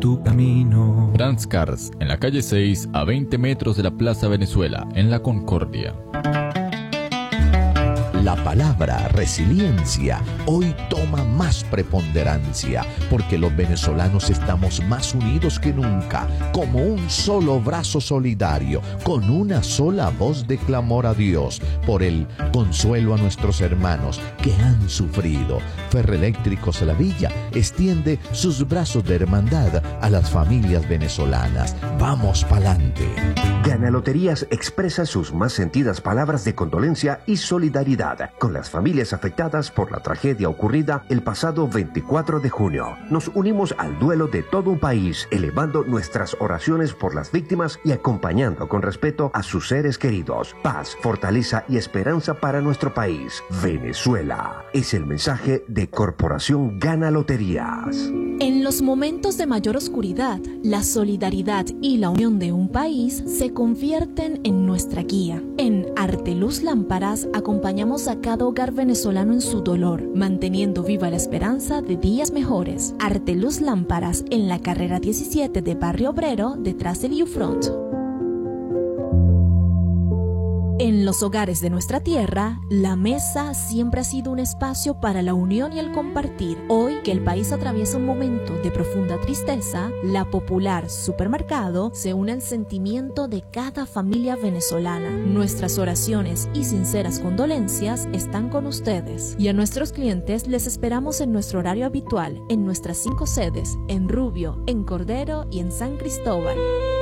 tu camino. Transcars, en la calle 6, a 20 metros de la Plaza Venezuela, en La Concordia. La palabra resiliencia hoy toma más preponderancia porque los venezolanos estamos más unidos que nunca, como un solo brazo solidario, con una sola voz de clamor a Dios por el consuelo a nuestros hermanos que han sufrido. Ferroeléctricos La Villa extiende sus brazos de hermandad a las familias venezolanas. ¡Vamos pa'lante! Ganaloterías expresa sus más sentidas palabras de condolencia y solidaridad con las familias afectadas por la tragedia ocurrida el pasado 24 de junio. Nos unimos al duelo de todo un país, elevando nuestras oraciones por las víctimas y acompañando con respeto a sus seres queridos. Paz, fortaleza y esperanza para nuestro país. Venezuela. Es el mensaje de Corporación Ganaloterías. En los momentos de mayor oscuridad, la solidaridad y la unión de un país se convierten en nuestra guía. En Arteluz Lámparas acompañamos a cada hogar venezolano en su dolor, manteniendo viva la esperanza de días mejores. Arteluz Lámparas en la carrera 17 de Barrio Obrero, detrás del U-Front. En los hogares de nuestra tierra, la mesa siempre ha sido un espacio para la unión y el compartir. Hoy que el país atraviesa un momento de profunda tristeza, la Popular Supermercado se une al sentimiento de cada familia venezolana. Nuestras oraciones y sinceras condolencias están con ustedes. Y a nuestros clientes les esperamos en nuestro horario habitual, en nuestras 5 sedes, en Rubio, en Cordero y en San Cristóbal.